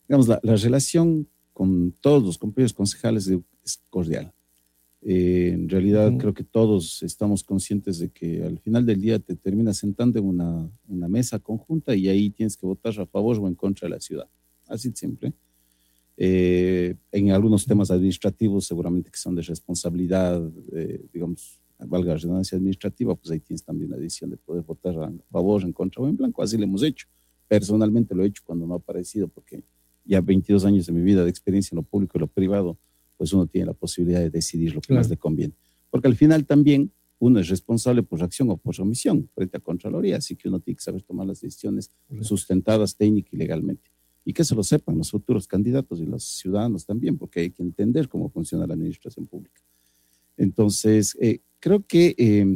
digamos, la relación con todos los compañeros concejales es cordial. En realidad creo que todos estamos conscientes de que al final del día te terminas sentando en una mesa conjunta y ahí tienes que votar a favor o en contra de la ciudad. Así de simple. En algunos temas administrativos seguramente que son de responsabilidad, digamos, valga la redundancia administrativa, pues ahí tienes también la decisión de poder votar a favor, en contra o en blanco. Así lo hemos hecho. Personalmente lo he hecho cuando no ha aparecido, porque ya 22 años de mi vida de experiencia en lo público y lo privado, pues uno tiene la posibilidad de decidir lo que más le conviene. Porque al final también uno es responsable por acción o por omisión frente a Contraloría, así que uno tiene que saber tomar las decisiones sustentadas técnica y legalmente. Y que se lo sepan los futuros candidatos y los ciudadanos también, porque hay que entender cómo funciona la administración pública. Entonces, creo que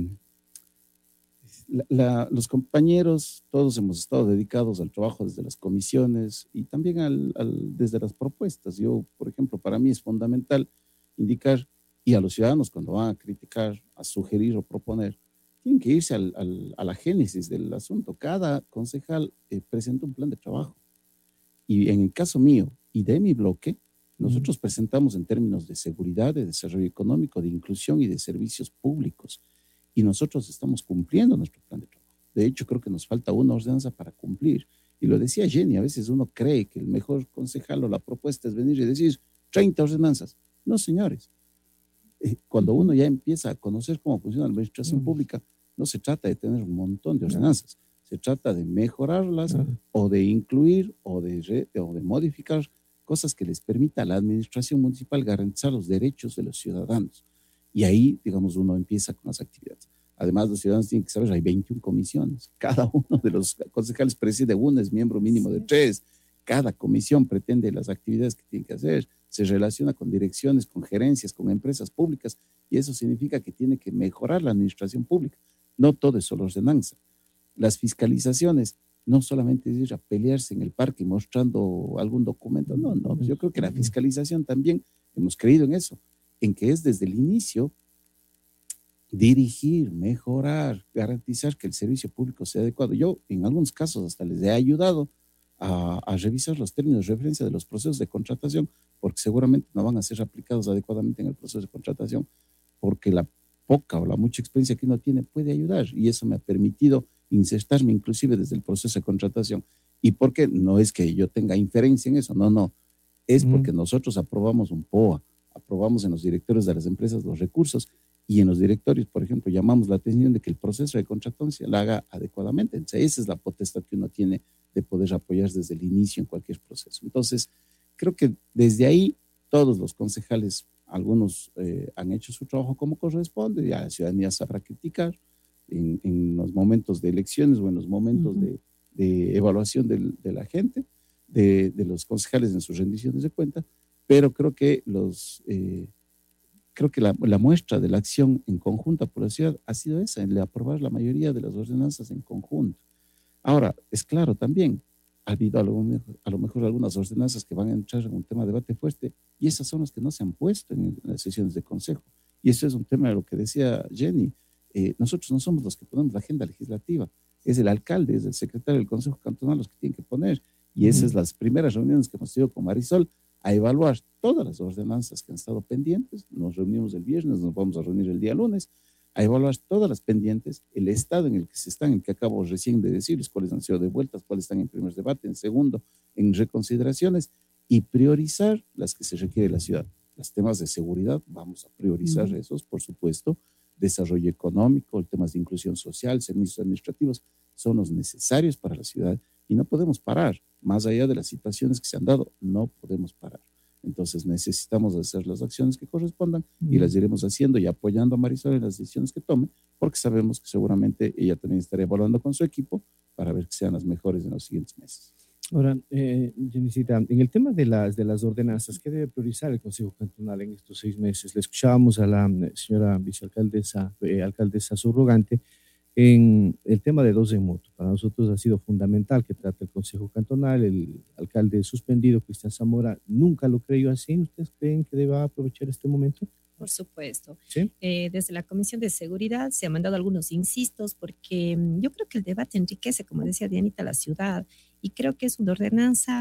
los compañeros, todos hemos estado dedicados al trabajo desde las comisiones y también desde las propuestas. Yo, por ejemplo, para mí es fundamental indicar, y a los ciudadanos cuando van a criticar, a sugerir o proponer, tienen que irse a la génesis del asunto. Cada concejal presenta un plan de trabajo. Y en el caso mío y de mi bloque, nosotros presentamos en términos de seguridad, de desarrollo económico, de inclusión y de servicios públicos. Y nosotros estamos cumpliendo nuestro plan de trabajo. De hecho, creo que nos falta una ordenanza para cumplir. Y lo decía Jenny, a veces uno cree que el mejor concejal o la propuesta es venir y decir 30 ordenanzas. No, señores. Cuando uno ya empieza a conocer cómo funciona la administración pública, no se trata de tener un montón de ordenanzas. Se trata de mejorarlas o de incluir o de modificar cosas que les permita a la administración municipal garantizar los derechos de los ciudadanos. Y ahí, digamos, uno empieza con las actividades. Además, los ciudadanos tienen que saber, hay 21 comisiones. Cada uno de los concejales preside una, es miembro mínimo de 3. Cada comisión pretende las actividades que tiene que hacer. Se relaciona con direcciones, con gerencias, con empresas públicas. Y eso significa que tiene que mejorar la administración pública. No todo es solo ordenanza. Las fiscalizaciones no solamente es ir a pelearse en el parque mostrando algún documento. No, no. Yo creo que la fiscalización también, hemos creído en eso, en que es desde el inicio dirigir, mejorar, garantizar que el servicio público sea adecuado. Yo en algunos casos hasta les he ayudado a revisar los términos de referencia de los procesos de contratación, porque seguramente no van a ser aplicados adecuadamente en el proceso de contratación, porque la poca o la mucha experiencia que uno tiene puede ayudar, y eso me ha permitido insertarme inclusive desde el proceso de contratación. ¿Y por qué? No es que yo tenga inferencia en eso, no, es porque nosotros aprobamos un POA, aprobamos en los directorios de las empresas los recursos, y en los directorios, por ejemplo, llamamos la atención de que el proceso de contratación se la haga adecuadamente. Entonces, esa es la potestad que uno tiene de poder apoyar desde el inicio en cualquier proceso. Entonces, creo que desde ahí todos los concejales, algunos han hecho su trabajo como corresponde, ya la ciudadanía sabrá criticar en los momentos de elecciones o en los momentos de evaluación de la gente, de los concejales en sus rendiciones de cuenta, pero creo que la muestra de la acción en conjunta por la ciudad ha sido esa, el de aprobar la mayoría de las ordenanzas en conjunto. Ahora, es claro también, ha habido a lo mejor algunas ordenanzas que van a entrar en un tema de debate fuerte, y esas son las que no se han puesto en las sesiones de consejo. Y eso es un tema de lo que decía Jenny. Nosotros no somos los que ponemos la agenda legislativa, es el alcalde, es el secretario del Consejo Cantonal los que tienen que poner. Y esas son las primeras reuniones que hemos tenido con Marisol, a evaluar todas las ordenanzas que han estado pendientes. Nos reunimos el viernes, nos vamos a reunir el día lunes, a evaluar todas las pendientes, el estado en el que se están, en el que acabo recién de decirles, cuáles han sido devueltas, cuáles están en primer debate, en segundo, en reconsideraciones, y priorizar las que se requiere la ciudad. Los temas de seguridad, vamos a priorizar esos, por supuesto, desarrollo económico, temas de inclusión social, servicios administrativos, son los necesarios para la ciudad y no podemos parar. Más allá de las situaciones que se han dado, no podemos parar. Entonces necesitamos hacer las acciones que correspondan y las iremos haciendo y apoyando a Marisol en las decisiones que tome, porque sabemos que seguramente ella también estará evaluando con su equipo para ver que sean las mejores en los siguientes meses. Ahora, Jenicita, en el tema de las ordenanzas, ¿qué debe priorizar el Consejo Cantonal en estos 6 meses? Le escuchábamos a la señora vicealcaldesa, alcaldesa subrogante, en el tema de 2 en moto. Para nosotros ha sido fundamental que trate el Consejo Cantonal. El alcalde suspendido, Cristian Zamora, nunca lo creyó así. ¿Ustedes creen que deba aprovechar este momento? Por supuesto. ¿Sí? Desde la Comisión de Seguridad se han mandado algunos insistos porque yo creo que el debate enriquece, como decía Dianita, la ciudad, y creo que es una ordenanza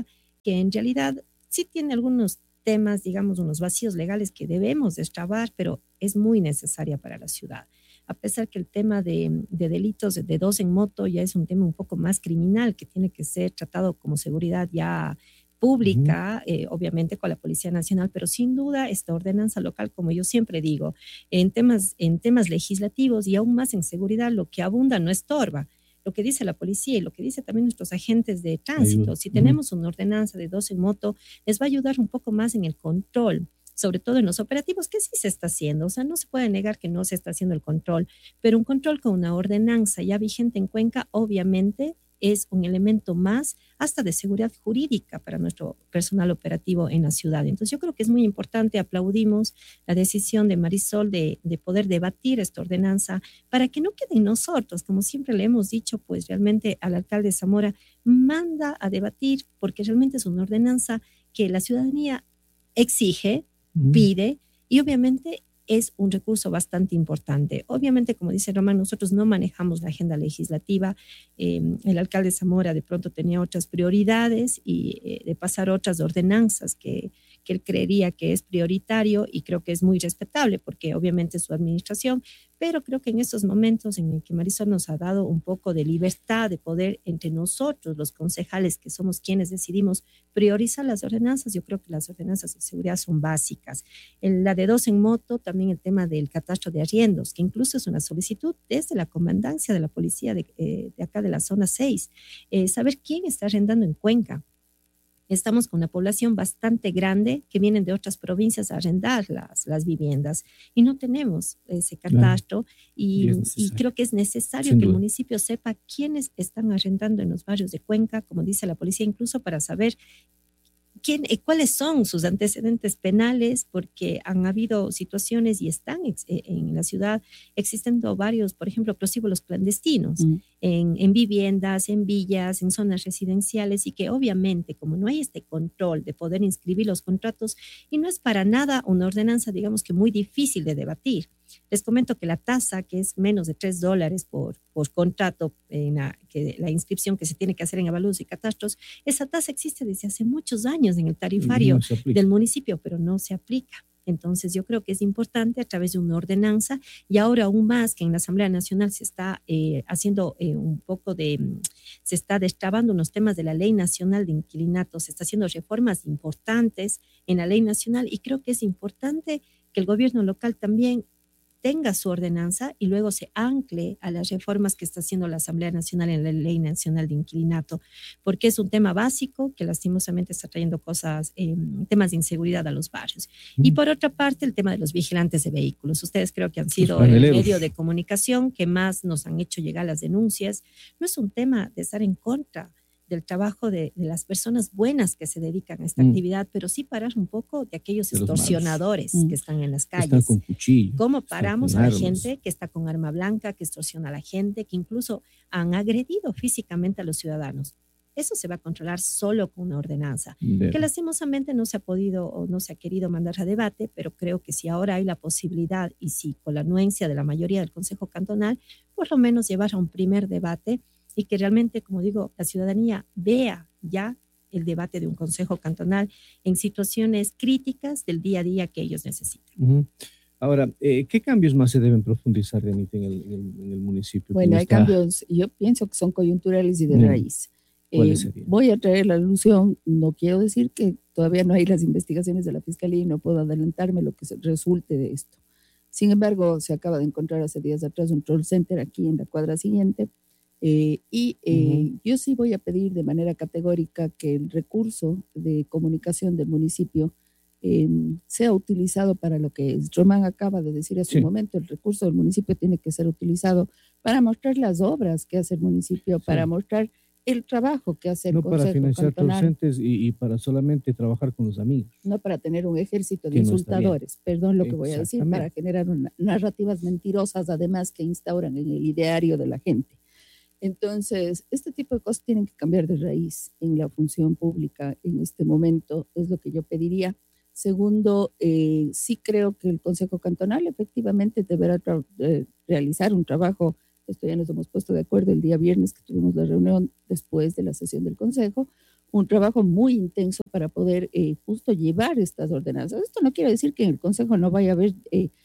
que en realidad sí tiene algunos temas, digamos, unos vacíos legales que debemos destrabar, pero es muy necesaria para la ciudad. A pesar que el tema de delitos de dos en moto ya es un tema un poco más criminal, que tiene que ser tratado como seguridad ya pública, obviamente con la Policía Nacional, pero sin duda esta ordenanza local, como yo siempre digo, en temas legislativos y aún más en seguridad, lo que abunda no estorba. Lo que dice la policía y lo que dice también nuestros agentes de tránsito, si tenemos una ordenanza de dos en moto, les va a ayudar un poco más en el control, sobre todo en los operativos, que sí se está haciendo. O sea, no se puede negar que no se está haciendo el control, pero un control con una ordenanza ya vigente en Cuenca, obviamente, es un elemento más hasta de seguridad jurídica para nuestro personal operativo en la ciudad. Entonces yo creo que es muy importante, aplaudimos la decisión de Marisol de poder debatir esta ordenanza para que no quede en nosotros, como siempre le hemos dicho, pues realmente al alcalde Zamora manda a debatir porque realmente es una ordenanza que la ciudadanía exige, pide y obviamente es un recurso bastante importante. Obviamente, como dice Román, nosotros no manejamos la agenda legislativa. El alcalde Zamora de pronto tenía otras prioridades y de pasar otras ordenanzas que él creería que es prioritario y creo que es muy respetable porque obviamente es su administración, pero creo que en estos momentos en el que Marisol nos ha dado un poco de libertad de poder entre nosotros, los concejales que somos quienes decidimos priorizar las ordenanzas, yo creo que las ordenanzas de seguridad son básicas. La de dos en moto, también el tema del catastro de arriendos, que incluso es una solicitud desde la comandancia de la policía de acá de la zona 6, saber quién está arrendando en Cuenca. Estamos con una población bastante grande que vienen de otras provincias a arrendar las viviendas y no tenemos ese catastro y creo que es necesario que el municipio sepa quiénes están arrendando en los barrios de Cuenca, como dice la policía, incluso para saber cuáles son sus antecedentes penales, porque han habido situaciones y están en la ciudad existiendo varios, por ejemplo, prostíbulos clandestinos en viviendas, en villas, en zonas residenciales y que obviamente como no hay este control de poder inscribir los contratos y no es para nada una ordenanza, digamos que muy difícil de debatir. Les comento que la tasa, que es menos de $3 por contrato, que la inscripción que se tiene que hacer en avalúos y catastros, esa tasa existe desde hace muchos años en el tarifario del municipio, pero no se aplica. Entonces yo creo que es importante a través de una ordenanza y ahora aún más que en la Asamblea Nacional se está haciendo se está destrabando unos temas de la Ley Nacional de Inquilinato, se está haciendo reformas importantes en la Ley Nacional y creo que es importante que el gobierno local también tenga su ordenanza y luego se ancle a las reformas que está haciendo la Asamblea Nacional en la Ley Nacional de Inquilinato, porque es un tema básico que lastimosamente está trayendo temas de inseguridad a los barrios. Y por otra parte, el tema de los vigilantes de vehículos. Ustedes creo que han sido el medio de comunicación que más nos han hecho llegar las denuncias. No es un tema de estar en contra del trabajo de las personas buenas que se dedican a esta actividad, pero sí parar un poco de aquellos extorsionadores que están en las calles. Están con cuchillo. ¿Cómo paramos a la gente que está con arma blanca, que extorsiona a la gente, que incluso han agredido físicamente a los ciudadanos? Eso se va a controlar solo con una ordenanza, que lastimosamente no se ha podido o no se ha querido mandar a debate, pero creo que si ahora hay la posibilidad y si con la anuencia de la mayoría del Consejo Cantonal, por lo menos llevar a un primer debate y que realmente, como digo, la ciudadanía vea ya el debate de un consejo cantonal en situaciones críticas del día a día que ellos necesitan. Ahora, ¿qué cambios más se deben profundizar, Dianita, en el municipio? Bueno, hay cambios, yo pienso que son coyunturales y de raíz. Voy a traer la alusión, no quiero decir que todavía no hay las investigaciones de la Fiscalía y no puedo adelantarme lo que resulte de esto. Sin embargo, se acaba de encontrar hace días atrás un troll center aquí en la cuadra siguiente. Yo sí voy a pedir de manera categórica que el recurso de comunicación del municipio sea utilizado para lo que es. Román acaba de decir hace un momento, el recurso del municipio tiene que ser utilizado para mostrar las obras que hace el municipio, para mostrar el trabajo que hace el Consejo para financiar Cantonal. docentes y para solamente trabajar con los amigos. No para tener un ejército de insultadores, perdón lo que voy a decir, para generar narrativas mentirosas además que instauran en el ideario de la gente. Entonces, este tipo de cosas tienen que cambiar de raíz en la función pública en este momento, es lo que yo pediría. Segundo, sí creo que el Consejo Cantonal efectivamente deberá realizar un trabajo, esto ya nos hemos puesto de acuerdo el día viernes que tuvimos la reunión después de la sesión del Consejo, un trabajo muy intenso para poder justo llevar estas ordenanzas. Esto no quiere decir que en el Consejo no vaya a haber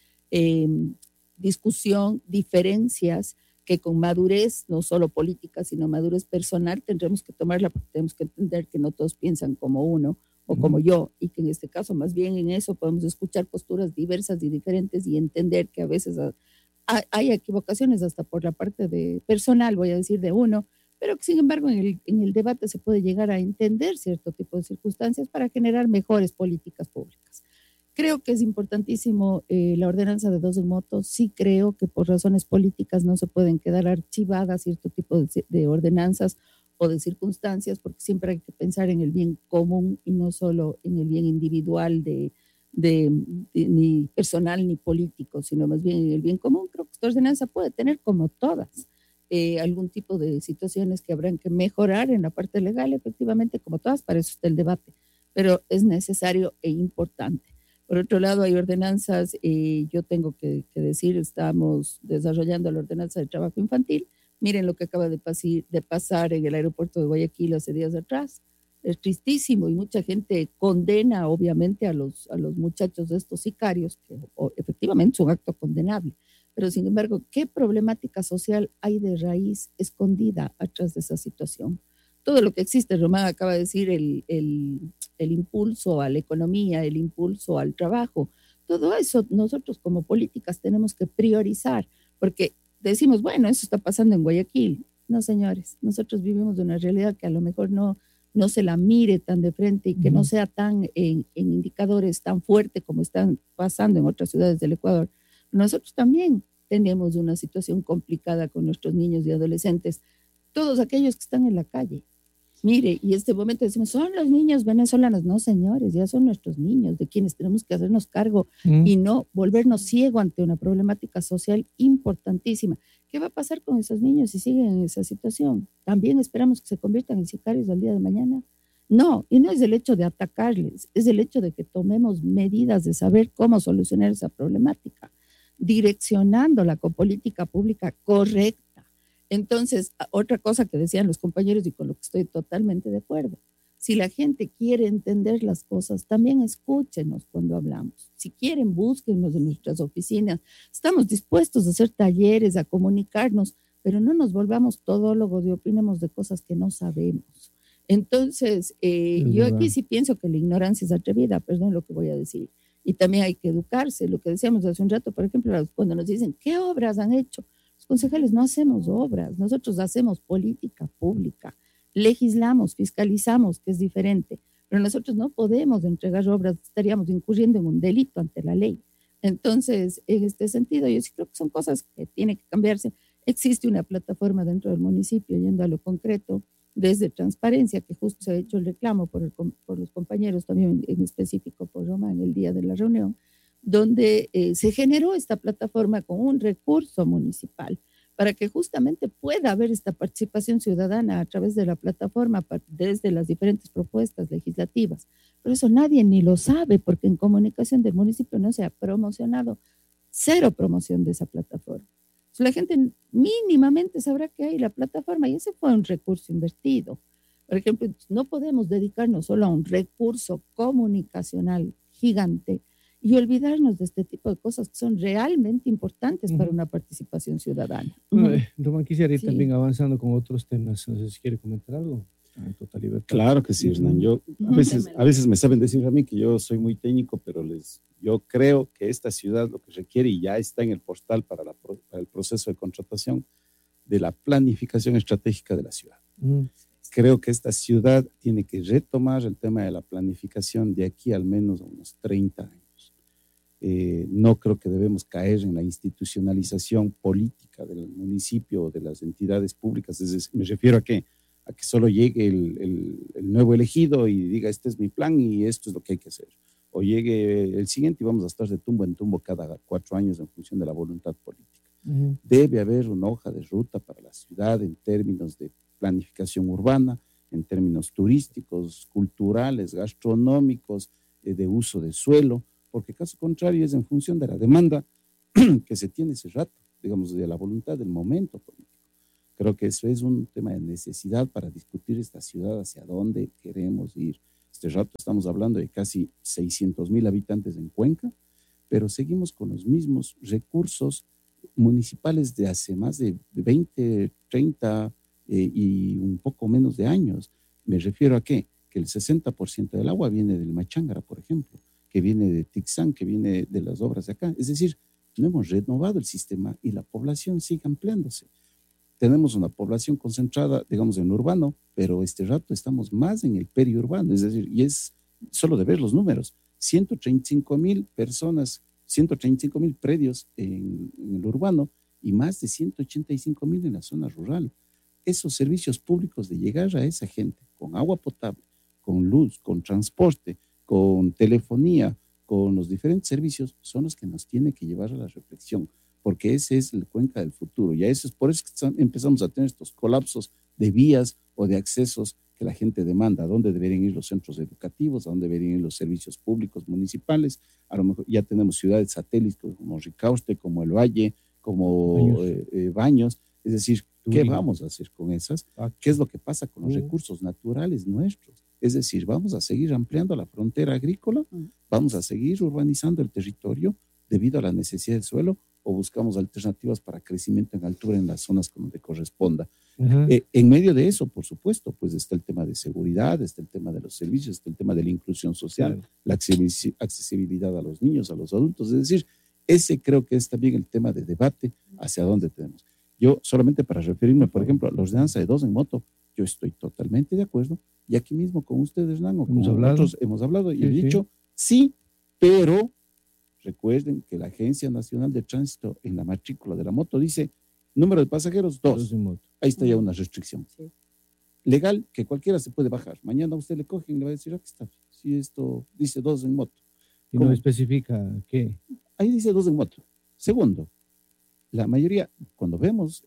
discusión, diferencias, que con madurez, no solo política, sino madurez personal, tendremos que tomarla porque tenemos que entender que no todos piensan como uno o como yo, y que en este caso más bien en eso podemos escuchar posturas diversas y diferentes y entender que a veces hay equivocaciones hasta por la parte de personal, voy a decir, de uno, pero que sin embargo en el debate se puede llegar a entender cierto tipo de circunstancias para generar mejores políticas públicas. Creo que es importantísimo la ordenanza de 2 en moto. Sí creo que por razones políticas no se pueden quedar archivadas cierto tipo de ordenanzas o de circunstancias, porque siempre hay que pensar en el bien común y no solo en el bien individual ni personal ni político, sino más bien en el bien común. Creo que esta ordenanza puede tener, como todas, algún tipo de situaciones que habrán que mejorar en la parte legal, efectivamente, como todas, para eso está el debate, pero es necesario e importante. Por otro lado, hay ordenanzas, yo tengo que decir, estamos desarrollando la ordenanza de trabajo infantil. Miren lo que acaba de pasar en el aeropuerto de Guayaquil hace días atrás. Es tristísimo y mucha gente condena obviamente a los muchachos de estos sicarios, que efectivamente es un acto condenable. Pero sin embargo, ¿qué problemática social hay de raíz escondida atrás de esa situación? Todo lo que existe, Román acaba de decir, el impulso a la economía, el impulso al trabajo, todo eso nosotros como políticas tenemos que priorizar, porque decimos, bueno, eso está pasando en Guayaquil. No, señores, nosotros vivimos de una realidad que a lo mejor no se la mire tan de frente y que no sea tan en indicadores tan fuerte como están pasando en otras ciudades del Ecuador. Nosotros también tenemos una situación complicada con nuestros niños y adolescentes, todos aquellos que están en la calle. Mire, y este momento decimos, son los niños venezolanos. No, señores, ya son nuestros niños, de quienes tenemos que hacernos cargo y no volvernos ciego ante una problemática social importantísima. ¿Qué va a pasar con esos niños si siguen en esa situación? ¿También esperamos que se conviertan en sicarios al día de mañana? No, y no es el hecho de atacarles, es el hecho de que tomemos medidas de saber cómo solucionar esa problemática, direccionándola con política pública correcta. Entonces, otra cosa que decían los compañeros y con lo que estoy totalmente de acuerdo, si la gente quiere entender las cosas, también escúchenos cuando hablamos. Si quieren, búsquennos en nuestras oficinas. Estamos dispuestos a hacer talleres, a comunicarnos, pero no nos volvamos todólogos y opinemos de cosas que no sabemos. Entonces, yo aquí sí pienso que la ignorancia es atrevida, perdón lo que voy a decir. Y también hay que educarse, lo que decíamos hace un rato, por ejemplo, cuando nos dicen, ¿qué obras han hecho? Los concejales no hacemos obras, nosotros hacemos política pública, legislamos, fiscalizamos, que es diferente, pero nosotros no podemos entregar obras, estaríamos incurriendo en un delito ante la ley. Entonces, en este sentido, yo sí creo que son cosas que tienen que cambiarse. Existe una plataforma dentro del municipio, yendo a lo concreto, desde transparencia, que justo se ha hecho el reclamo por los compañeros, también en específico por Roma en el día de la reunión, donde se generó esta plataforma con un recurso municipal para que justamente pueda haber esta participación ciudadana a través de la plataforma desde las diferentes propuestas legislativas. Pero eso nadie ni lo sabe porque en comunicación del municipio no se ha promocionado, cero promoción de esa plataforma. Entonces, la gente mínimamente sabrá que hay la plataforma y ese fue un recurso invertido. Por ejemplo, no podemos dedicarnos solo a un recurso comunicacional gigante y olvidarnos de este tipo de cosas que son realmente importantes para una participación ciudadana. Román, quisiera ir también avanzando con otros temas. No sé si quiere comentar algo. En total libertad. Claro que sí, Hernán. Yo, a veces me saben decir a mí que yo soy muy técnico, pero yo creo que esta ciudad lo que requiere, y ya está en el portal para el proceso de contratación, de la planificación estratégica de la ciudad. Creo que esta ciudad tiene que retomar el tema de la planificación de aquí al menos a unos 30 años. No creo que debemos caer en la institucionalización política del municipio o de las entidades públicas. Me refiero a que solo llegue el nuevo elegido y diga, este es mi plan y esto es lo que hay que hacer. O llegue el siguiente y vamos a estar de tumbo en tumbo cada 4 años en función de la voluntad política. Debe haber una hoja de ruta para la ciudad en términos de planificación urbana, en términos turísticos, culturales, gastronómicos, de uso de suelo, porque caso contrario es en función de la demanda que se tiene ese rato, digamos, de la voluntad del momento político. Creo que eso es un tema de necesidad para discutir esta ciudad hacia dónde queremos ir. Este rato estamos hablando de casi 600,000 habitantes en Cuenca, pero seguimos con los mismos recursos municipales de hace más de 20, 30 y un poco menos de años. Me refiero a qué? Que el 60% del agua viene del Machángara, por ejemplo, que viene de Tixán, que viene de las obras de acá. Es decir, no hemos renovado el sistema y la población sigue ampliándose. Tenemos una población concentrada, digamos, en lo urbano, pero este rato estamos más en el periurbano, es decir, y es solo de ver los números, 135,000 personas, 135,000 predios en el urbano y más de 185,000 en la zona rural. Esos servicios públicos de llegar a esa gente con agua potable, con luz, con transporte, con telefonía, con los diferentes servicios, son los que nos tienen que llevar a la reflexión, porque ese es el Cuenca del futuro. Y eso es por eso que empezamos a tener estos colapsos de vías o de accesos que la gente demanda, a dónde deberían ir los centros educativos, a dónde deberían ir los servicios públicos municipales. A lo mejor ya tenemos ciudades satélites como Ricaurte, como El Valle, como Baños. Es decir, ¿qué vamos a hacer con esas? ¿Qué es lo que pasa con los recursos naturales nuestros? Es decir, vamos a seguir ampliando la frontera agrícola, vamos a seguir urbanizando el territorio debido a la necesidad del suelo, o buscamos alternativas para crecimiento en altura en las zonas donde corresponda. En medio de eso, por supuesto, pues está el tema de seguridad, está el tema de los servicios, está el tema de la inclusión social, la accesibilidad a los niños, a los adultos. Es decir, ese creo que es también el tema de debate hacia dónde tenemos. Yo, solamente para referirme, por ejemplo, a la ordenanza de 2 en moto, yo estoy totalmente de acuerdo, y aquí mismo con ustedes, Hernán, o con nosotros hemos hablado y he dicho, sí, pero recuerden que la Agencia Nacional de Tránsito en la matrícula de la moto dice número de pasajeros 2. Ahí está ya una restricción. Sí. Legal, que cualquiera se puede bajar. Mañana usted le cogen y le va a decir, aquí está, si esto dice 2 en moto. ¿Y no especifica qué? Ahí dice 2 en moto. Segundo, la mayoría, cuando vemos,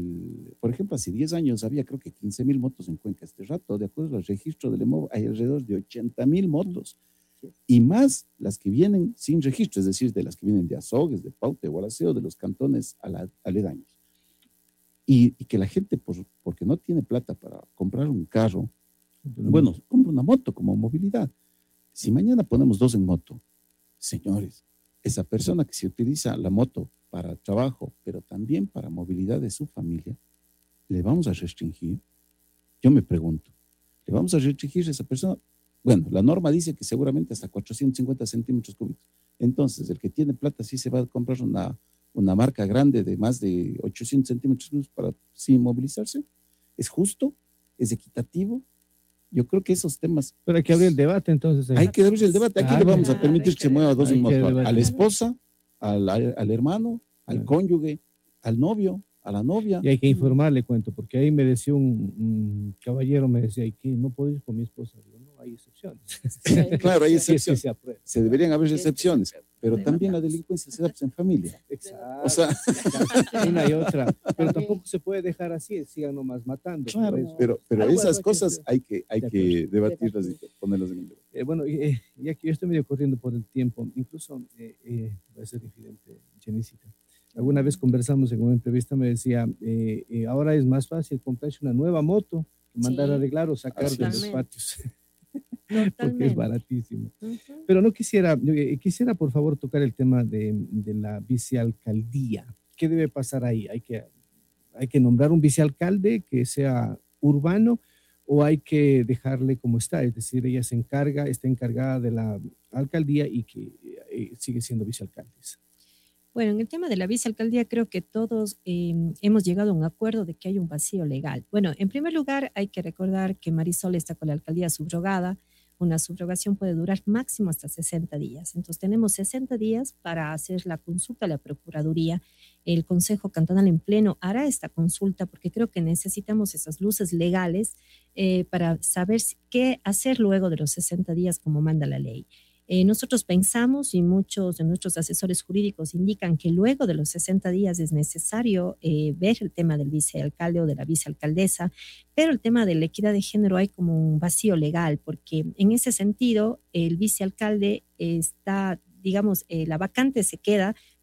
por ejemplo, hace 10 años había creo que 15,000 motos en Cuenca. Este rato, de acuerdo al registro del EMOV, hay alrededor de 80,000 motos. Y más las que vienen sin registro, es decir, de las que vienen de Azogues, de Pauta, de Gualaceo, de los cantones aledaños. Y que la gente, porque no tiene plata para comprar un carro, bueno, compra una moto como movilidad. Si mañana ponemos 2 en moto, señores, esa persona que se utiliza la moto para trabajo, pero también para movilidad de su familia, ¿le vamos a restringir? Yo me pregunto, ¿le vamos a restringir a esa persona? Bueno, la norma dice que seguramente hasta 450 centímetros cúbicos. Entonces, el que tiene plata sí se va a comprar una marca grande de más de 800 centímetros cúbicos para sí movilizarse. ¿Es justo? ¿Es equitativo? Yo creo que esos temas... Pero hay que abrir el debate, entonces. Hay que abrir el debate. Aquí le vamos a permitir que se mueva 2 en moto. A la esposa, al hermano, al cónyuge, al novio, a la novia. Y hay que informarle, cuento, porque ahí me decía un caballero, me decía, que no puedo ir con mi esposa. Digo, no, hay excepciones. Claro, hay excepciones. Se deberían haber excepciones, pero también la delincuencia se da en familia. Exacto. O sea, una y otra. Pero tampoco se puede dejar así, sigan nomás matando. Claro, pero esas cosas hay que debatirlas y ponerlas en el debate. Bueno, ya que yo estoy medio corriendo por el tiempo, incluso voy a ser diferente, Jenicita. Alguna vez conversamos en una entrevista, me decía, ahora es más fácil comprarse una nueva moto que mandar a arreglar o sacar de los patios. Porque es baratísimo. Pero no quisiera por favor tocar el tema de la vicealcaldía. ¿Qué debe pasar ahí? ¿Hay que nombrar un vicealcalde que sea urbano o hay que dejarle como está? Es decir, ella está encargada de la alcaldía y que sigue siendo vicealcaldesa. Bueno, en el tema de la vicealcaldía creo que todos hemos llegado a un acuerdo de que hay un vacío legal. Bueno, en primer lugar hay que recordar que Marisol está con la alcaldía subrogada. Una subrogación puede durar máximo hasta 60 días. Entonces tenemos 60 días para hacer la consulta a la Procuraduría. El Consejo Cantonal en pleno hará esta consulta porque creo que necesitamos esas luces legales para saber qué hacer luego de los 60 días como manda la ley. Nosotros pensamos y muchos de nuestros asesores jurídicos indican que luego de los 60 días es necesario ver el tema del vicealcalde o de la vicealcaldesa, pero el tema de la equidad de género hay como un vacío legal porque en ese sentido el vicealcalde está, digamos, la vacante se queda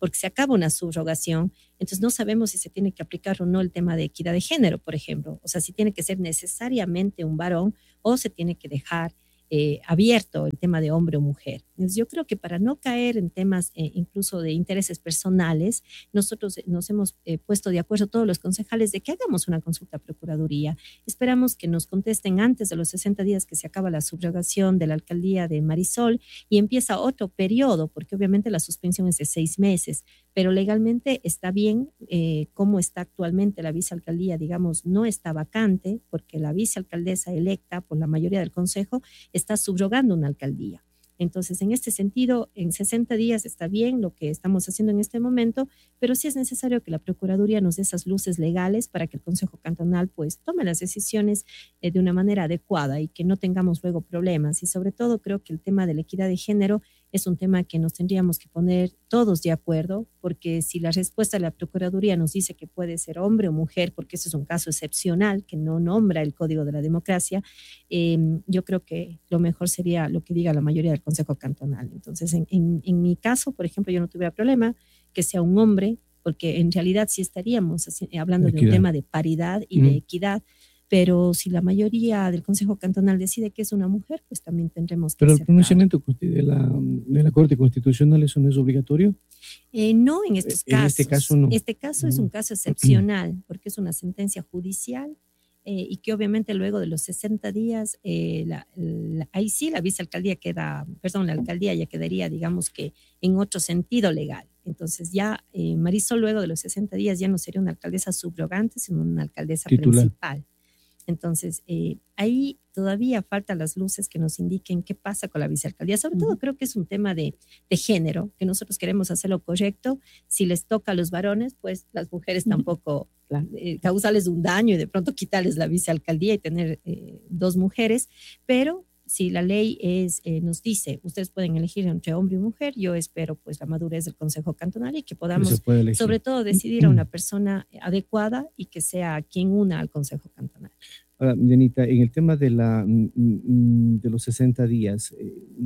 porque se acaba una subrogación, entonces no sabemos si se tiene que aplicar o no el tema de equidad de género, por ejemplo, o sea, si tiene que ser necesariamente un varón o se tiene que dejar abierto el tema de hombre o mujer. Entonces, yo creo que para no caer en temas incluso de intereses personales, nosotros nos hemos puesto de acuerdo todos los concejales de que hagamos una consulta a Procuraduría. Esperamos que nos contesten antes de los 60 días que se acaba la subrogación de la alcaldía de Marisol y empieza otro periodo, porque obviamente la suspensión es de 6 meses, pero legalmente está bien como está actualmente la vicealcaldía, digamos, no está vacante, porque la vicealcaldesa electa por la mayoría del consejo está subrogando una alcaldía. Entonces, en este sentido, en 60 días está bien lo que estamos haciendo en este momento, pero sí es necesario que la Procuraduría nos dé esas luces legales para que el Consejo Cantonal pues tome las decisiones de una manera adecuada y que no tengamos luego problemas. Y sobre todo creo que el tema de la equidad de género es un tema que nos tendríamos que poner todos de acuerdo, porque si la respuesta de la Procuraduría nos dice que puede ser hombre o mujer, porque eso es un caso excepcional que no nombra el Código de la Democracia, yo creo que lo mejor sería lo que diga la mayoría del Consejo Cantonal. Entonces, en mi caso, por ejemplo, yo no tuviera problema que sea un hombre, porque en realidad sí estaríamos hablando de un tema de paridad y de equidad, pero si la mayoría del Consejo Cantonal decide que es una mujer, pues también tendremos que ¿Pero aceptar. el pronunciamiento de la Corte Constitucional eso no es obligatorio? No en estos casos. En este caso no. Este caso es un caso excepcional, porque es una sentencia judicial y que obviamente luego de los 60 días, ahí sí la vicealcaldía la alcaldía ya quedaría, digamos que en otro sentido legal. Entonces ya Marisol luego de los 60 días ya no sería una alcaldesa subrogante, sino una alcaldesa titular principal. Entonces, ahí todavía faltan las luces que nos indiquen qué pasa con la vicealcaldía. Sobre todo creo que es un tema de género, que nosotros queremos hacer lo correcto. Si les toca a los varones, pues las mujeres tampoco causarles un daño y de pronto quitarles la vicealcaldía y tener 2 mujeres, pero si la ley nos dice, ustedes pueden elegir entre hombre y mujer, yo espero pues la madurez del Consejo Cantonal y que podamos sobre todo decidir a una persona adecuada y que sea quien una al Consejo Cantonal. Ahora, Janita, en el tema de los 60 días,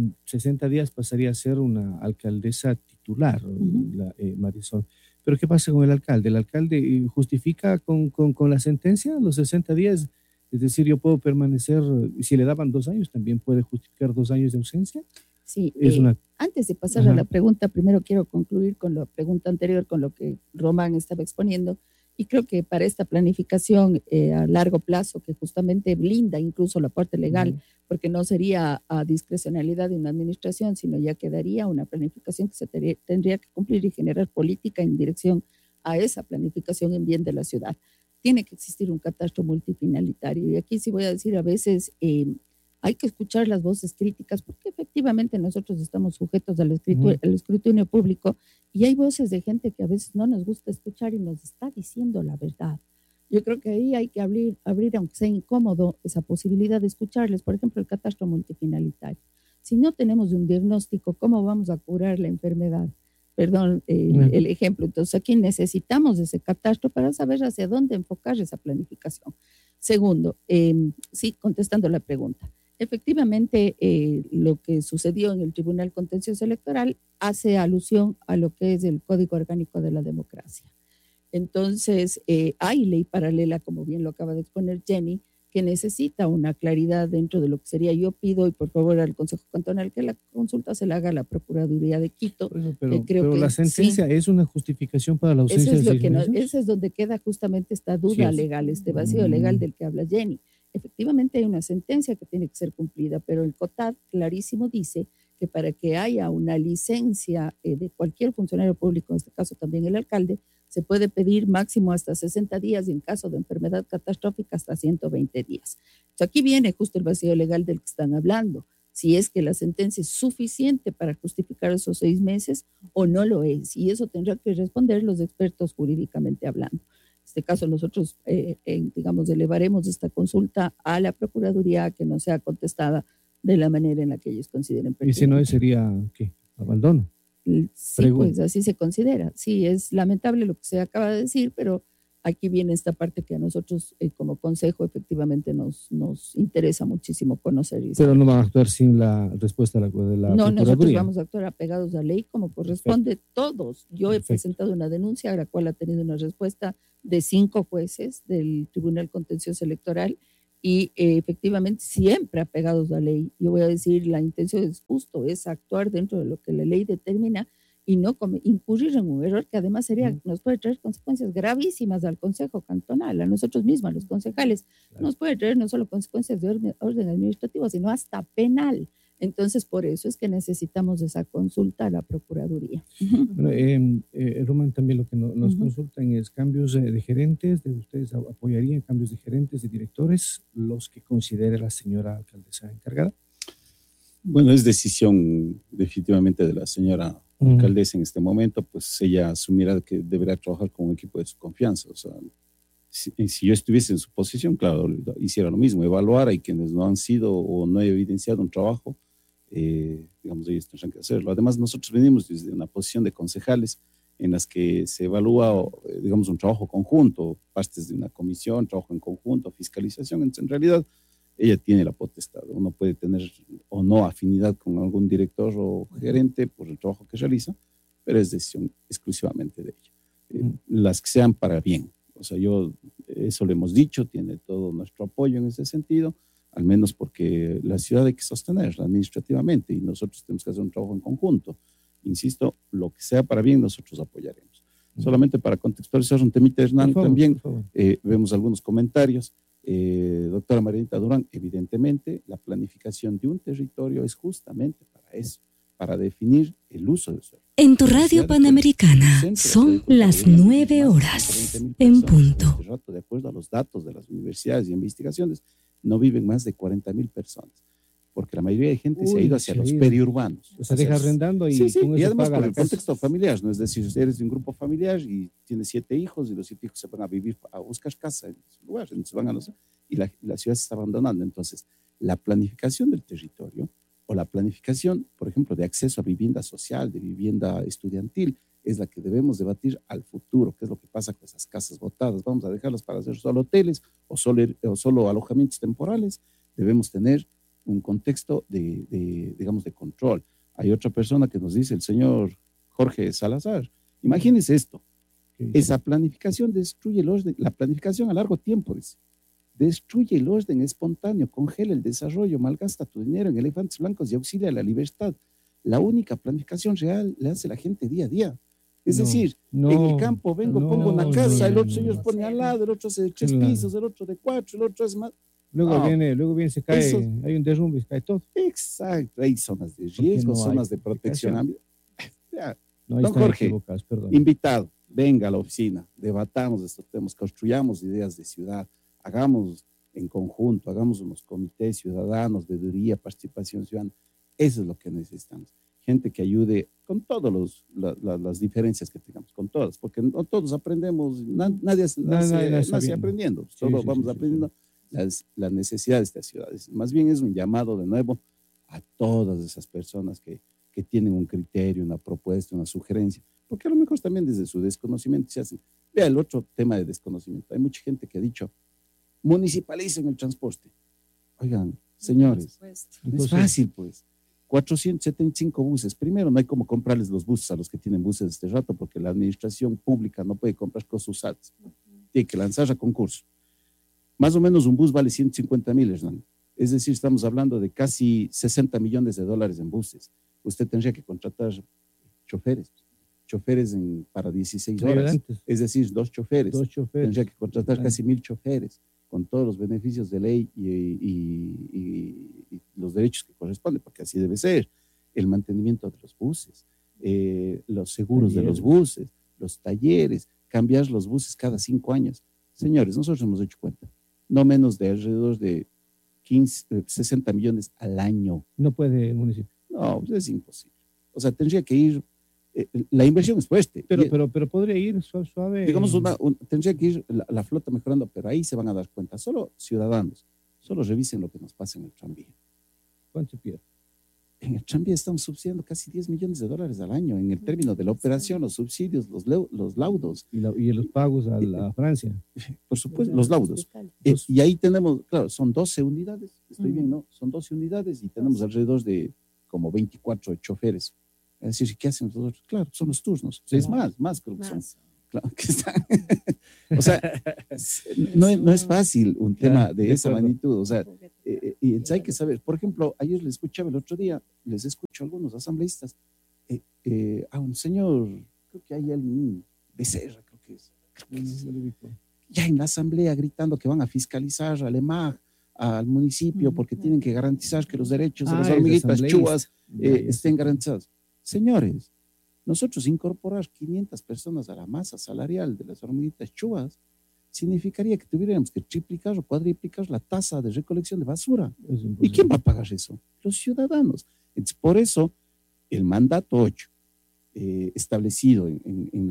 60 días pasaría a ser una alcaldesa titular, Marisol. Pero ¿qué pasa con el alcalde? ¿El alcalde justifica con la sentencia los 60 días? Es decir, yo puedo permanecer, si le daban 2 años, ¿también puede justificar 2 años de ausencia? Sí, antes de pasar a la pregunta, primero quiero concluir con la pregunta anterior, con lo que Román estaba exponiendo, y creo que para esta planificación a largo plazo, que justamente blinda incluso la parte legal, porque no sería a discrecionalidad de una administración, sino ya quedaría una planificación que se tendría que cumplir y generar política en dirección a esa planificación en bien de la ciudad. Tiene que existir un catastro multifinalitario. Y aquí sí voy a decir, a veces hay que escuchar las voces críticas, porque efectivamente nosotros estamos sujetos al escrutinio público y hay voces de gente que a veces no nos gusta escuchar y nos está diciendo la verdad. Yo creo que ahí hay que abrir aunque sea incómodo, esa posibilidad de escucharles. Por ejemplo, el catastro multifinalitario. Si no tenemos un diagnóstico, ¿cómo vamos a curar la enfermedad? Perdón, el ejemplo. Entonces, aquí necesitamos ese catastro para saber hacia dónde enfocar esa planificación. Segundo, sí, contestando la pregunta. Efectivamente, lo que sucedió en el Tribunal Contencioso Electoral hace alusión a lo que es el Código Orgánico de la Democracia. Entonces, hay ley paralela, como bien lo acaba de exponer Jenny, que necesita una claridad dentro de lo que sería. Yo pido, y por favor al Consejo Cantonal, que la consulta se la haga a la Procuraduría de Quito. Pero la sentencia es una justificación para la ausencia de 6 meses. Ese es donde queda justamente esta duda legal, este vacío legal del que habla Jenny. Efectivamente hay una sentencia que tiene que ser cumplida, pero el COTAD clarísimo dice que para que haya una licencia de cualquier funcionario público, en este caso también el alcalde, se puede pedir máximo hasta 60 días y en caso de enfermedad catastrófica hasta 120 días. Entonces aquí viene justo el vacío legal del que están hablando. Si es que la sentencia es suficiente para justificar esos 6 meses o no lo es. Y eso tendrán que responder los expertos jurídicamente hablando. En este caso nosotros, digamos, elevaremos esta consulta a la Procuraduría que no sea contestada de la manera en la que ellos consideren pertinente. ¿Y si no sería qué? ¿Abandono? Sí, pues así se considera. Sí, es lamentable lo que se acaba de decir, pero aquí viene esta parte que a nosotros como consejo efectivamente nos interesa muchísimo conocer. Pero no van a actuar sin la respuesta de la No, nosotros vamos a actuar apegados a ley como corresponde. Perfecto. Todos. Yo he presentado una denuncia a la cual ha tenido una respuesta de 5 jueces del Tribunal Contencioso Electoral y efectivamente siempre apegados a ley. Yo voy a decir, la intención es justo, es actuar dentro de lo que la ley determina y no incurrir en un error que además nos puede traer consecuencias gravísimas al Consejo Cantonal, a nosotros mismos, a los concejales. Claro. Nos puede traer no solo consecuencias de orden administrativo, sino hasta penal. Entonces, por eso es que necesitamos esa consulta a la Procuraduría. Bueno, Román, también lo que nos consultan es cambios de gerentes. ¿Ustedes apoyarían cambios de gerentes, de directores, los que considere la señora alcaldesa encargada? Bueno, es decisión definitivamente de la señora alcaldesa en este momento, pues ella asumirá que deberá trabajar con un equipo de su confianza. O sea, si yo estuviese en su posición, claro, hiciera lo mismo, evaluara y quienes no han sido o no he evidenciado un trabajo, digamos, ellos tendrán que hacerlo. Además, nosotros venimos desde una posición de concejales en las que se evalúa, digamos, un trabajo conjunto, partes de una comisión, trabajo en conjunto, fiscalización. Entonces, en realidad, ella tiene la potestad. Uno puede tener o no afinidad con algún director o gerente por el trabajo que realiza, pero es decisión exclusivamente de ella. Las que sean para bien. O sea, eso le hemos dicho, tiene todo nuestro apoyo en ese sentido, al menos porque la ciudad hay que sostenerla administrativamente y nosotros tenemos que hacer un trabajo en conjunto. Insisto, lo que sea para bien nosotros apoyaremos. Solamente para contextualizar un temita, Hernán, también vemos algunos comentarios. Doctora Marianita Durán, evidentemente la planificación de un territorio es justamente para eso, para definir el uso del suelo. En tu radio panamericana son las 9 horas en punto. De acuerdo a los datos de las universidades y investigaciones, no viven más de 40,000 personas, porque la mayoría de gente se ha ido hacia los periurbanos. O sea, deja arrendando y sí, y además por el contexto familiar, ¿no? Es decir, si eres de un grupo familiar y tienes 7 hijos y los 7 hijos se van a vivir, a buscar casa en su lugar, entonces van a y la ciudad se está abandonando. Entonces, la planificación del territorio o la planificación, por ejemplo, de acceso a vivienda social, de vivienda estudiantil, es la que debemos debatir al futuro. ¿Qué es lo que pasa con esas casas botadas? ¿Vamos a dejarlas para hacer solo hoteles o solo alojamientos temporales? Debemos tener un contexto digamos, de control. Hay otra persona que nos dice, el señor Jorge Salazar, imagínense esto, esa planificación destruye el orden, la planificación a largo tiempo, destruye el orden espontáneo, congela el desarrollo, malgasta tu dinero en elefantes blancos y auxilia a la libertad. La única planificación real la hace la gente día a día. Es decir, en el campo pongo una casa, el otro señor pone al lado, el otro hace de 3 pisos, el otro de 4, el otro es más. Luego viene, se cae, hay un derrumbe y se cae todo. Exacto, hay zonas de riesgo, zonas de protección. Don Jorge, invitado, venga a la oficina, debatamos estos temas, construyamos ideas de ciudad, hagamos en conjunto, hagamos unos comités ciudadanos, veeduría, participación ciudadana. Eso es lo que necesitamos. Gente que ayude con todas las diferencias que tengamos, con todas, porque no todos aprendemos, nadie nace aprendiendo, solo vamos aprendiendo las necesidades de estas ciudades. Más bien es un llamado de nuevo a todas esas personas que tienen un criterio, una propuesta, una sugerencia, porque a lo mejor también desde su desconocimiento se hacen. Vea el otro tema de desconocimiento. Hay mucha gente que ha dicho, municipalicen el transporte. Oigan, señores, es fácil pues. 475 buses. Primero, no hay como comprarles los buses a los que tienen buses este rato, porque la administración pública no puede comprar cosas usadas. Tiene que lanzar a concurso. Más o menos un bus vale 150,000, Hernán. Es decir, estamos hablando de casi 60 millones de dólares en buses. Usted tendría que contratar choferes para 16 horas. Es decir, 2 choferes. Tendría que contratar casi 1,000 choferes con todos los beneficios de ley y los derechos que corresponden, porque así debe ser. El mantenimiento de los buses, los seguros de los buses, los talleres, cambiar los buses cada 5 años. Señores, nosotros hemos hecho cuenta, no menos de alrededor de 60 millones al año. No puede el municipio. No, es imposible. O sea, tendría que ir, la inversión es fuerte. Pero podría ir suave. Digamos, tendría que ir la flota mejorando, pero ahí se van a dar cuenta. Solo ciudadanos, solo revisen lo que nos pasa en el tranvía. ¿Cuánto pierde? En tranvía estamos subsidiando casi $10 millones al año en el término de la operación, los subsidios, los laudos. Y los pagos a Francia. Por supuesto, los laudos. Y ahí tenemos, claro, son 12 unidades, estoy bien, ¿no? Son 12 unidades y tenemos alrededor de como 24 choferes. Es decir, ¿qué hacen nosotros? Claro, son los turnos. Es más creo que son. Claro, que están. O sea, no es fácil un tema de esa magnitud. O sea, y hay que saber, por ejemplo, ayer les escuchaba el otro día, les escucho a algunos asambleístas, a un señor, creo que hay alguien, Becerra, creo que es, ya en la asamblea gritando que van a fiscalizar al EMAG, al municipio, porque tienen que garantizar que los derechos de las hormiguitas chuvas estén garantizados. Señores, nosotros incorporar 500 personas a la masa salarial de las hormiguitas chuvas significaría que tuviéramos que triplicar o cuadriplicar la tasa de recolección de basura. ¿Y quién va a pagar eso? Los ciudadanos. Entonces, por eso, el mandato 8, establecido en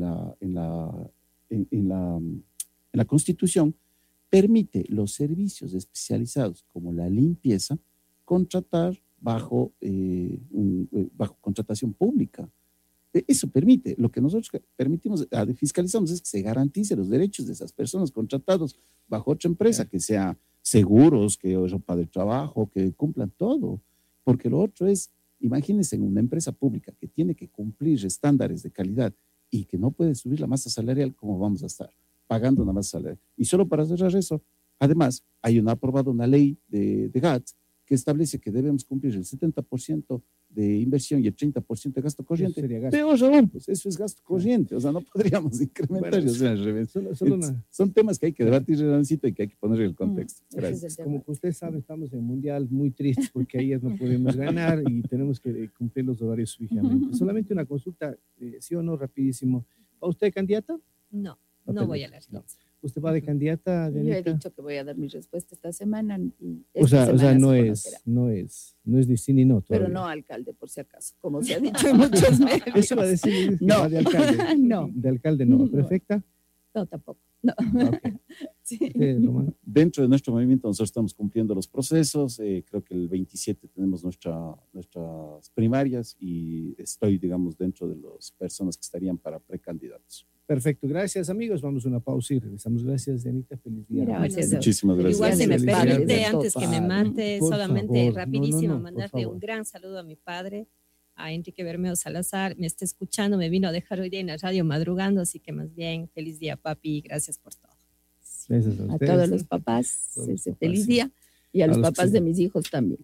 la Constitución, permite los servicios especializados como la limpieza contratar bajo contratación pública. Eso permite, lo que nosotros fiscalizamos es que se garantice los derechos de esas personas contratados bajo otra empresa, que sea seguros, que ropa de trabajo, que cumplan todo, porque lo otro es, imagínense en una empresa pública que tiene que cumplir estándares de calidad y que no puede subir la masa salarial, ¿cómo vamos a estar pagando una masa salarial? Y solo para cerrar eso, además, hay aprobada una ley de GATS que establece que debemos cumplir el 70% de inversión y el 30% de gasto corriente. Peor aún, pues eso es gasto corriente, o sea, no podríamos incrementar, o sea, al revés. Son temas que hay que debatir, Renancito, y que hay que poner en el contexto. Gracias. Como usted sabe, estamos en Mundial muy tristes porque ayer no pudimos ganar y tenemos que cumplir los horarios fijamente. Solamente una consulta, sí o no, rapidísimo. ¿Va usted candidata? No voy a la alianza. ¿Usted va de candidata, Dianita? Yo he dicho que voy a dar mi respuesta esta semana. O sea, no es ni sí ni no. Pero no alcalde, por si acaso, como se ha dicho en muchos medios. Eso va a decir no. De alcalde. No. De alcalde no. ¿Prefecta? No, tampoco. No. Okay. Sí. Dentro de nuestro movimiento nosotros estamos cumpliendo los procesos. Creo que el 27 tenemos nuestras primarias y estoy, digamos, dentro de las personas que estarían para precandidatos. Perfecto, gracias amigos, vamos a una pausa y regresamos. Gracias, Dianita, feliz día. Gracias. Muchísimas gracias. Igual se me permite, antes que me mate, solamente rapidísimo, mandarle un gran saludo a mi padre, a Enrique Bermeo Salazar, me está escuchando, me vino a dejar hoy día en la radio madrugando, así que más bien, feliz día papi, gracias por todo. Gracias a todos los papás, feliz día, y a los papás de mis hijos también.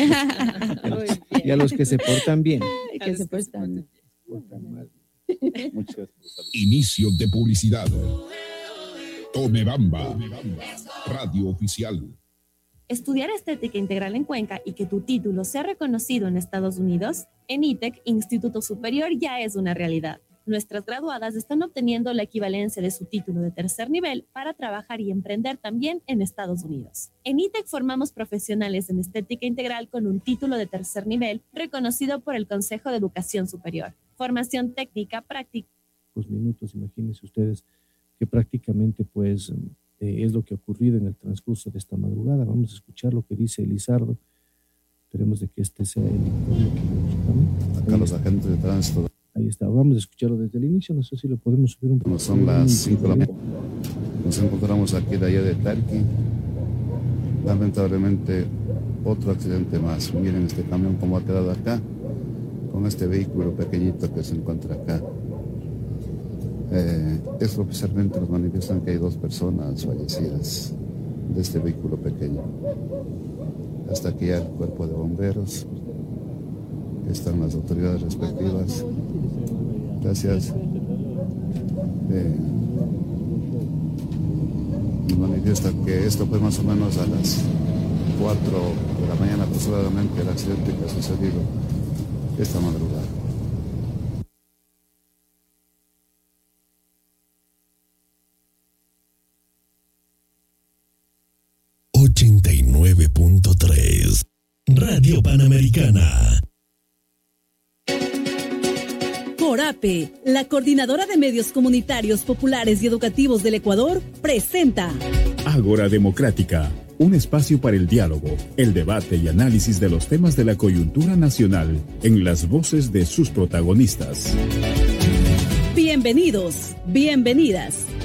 Y a los que se portan bien. Que se portan bien. Muchas gracias. Inicio de publicidad. Tome Bamba, radio oficial. Estudiar estética integral en Cuenca y que tu título sea reconocido en Estados Unidos, en ITEC, Instituto Superior, ya es una realidad. Nuestras graduadas están obteniendo la equivalencia de su título de tercer nivel para trabajar y emprender también en Estados Unidos. En ITEC formamos profesionales en estética integral con un título de tercer nivel reconocido por el Consejo de Educación Superior. Formación técnica, práctica. Pues minutos, imagínense ustedes que prácticamente pues es lo que ha ocurrido en el transcurso de esta madrugada. Vamos a escuchar lo que dice Elizardo. Esperemos de que este sea el informe que acá los agentes de tránsito. Ahí está, vamos a escucharlo desde el inicio, no sé si lo podemos subir un poco. Son las 5 de la mañana. Nos encontramos aquí de allá de Tarqui. Lamentablemente otro accidente más. Miren este camión como ha quedado acá, con este vehículo pequeñito que se encuentra acá. Oficialmente nos manifiestan que hay 2 personas fallecidas de este vehículo pequeño. Hasta aquí ya el cuerpo de bomberos, están las autoridades respectivas. Gracias. Nos manifiestan que esto fue más o menos a las 4 de la mañana aproximadamente, el accidente que ha sucedido esta madrugada. Radio Panamericana. Corape, la Coordinadora de Medios Comunitarios Populares y Educativos del Ecuador, presenta Ágora Democrática, un espacio para el diálogo, el debate y análisis de los temas de la coyuntura nacional en las voces de sus protagonistas. Bienvenidos, bienvenidas.